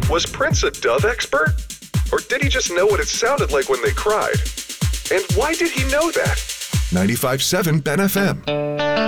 Was Prince a Dove expert? Or did he just know what it sounded like when they cried? And why did he know that? 95.7 Ben FM.